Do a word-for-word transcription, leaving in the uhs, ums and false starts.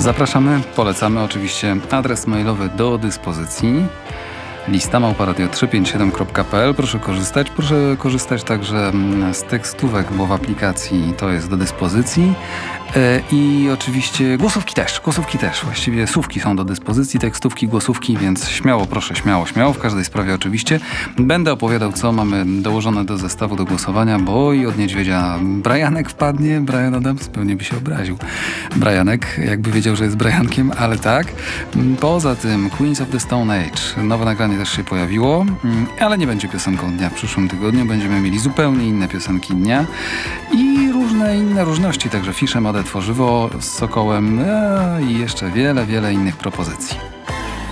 Zapraszamy, polecamy oczywiście adres mailowy do dyspozycji. Lista małpa radio trzysta pięćdziesiąt siedem kropka p l. Proszę korzystać. Proszę korzystać także z tekstówek, bo w aplikacji to jest do dyspozycji. I oczywiście głosówki też, głosówki też. Właściwie słówki są do dyspozycji, tekstówki, głosówki, więc śmiało, proszę, śmiało, śmiało. W każdej sprawie oczywiście. Będę opowiadał, co mamy dołożone do zestawu do głosowania, bo i od niedźwiedzia Brianek wpadnie. Bryan Adams pewnie by się obraził. Brianek, jakby wiedział, że jest Briankiem, ale tak. Poza tym Queens of the Stone Age. Nowe nagranie też się pojawiło, ale nie będzie piosenką dnia w przyszłym tygodniu. Będziemy mieli zupełnie inne piosenki dnia i różne inne różności, także fisze, mode, tworzywo z Sokołem e, i jeszcze wiele, wiele innych propozycji.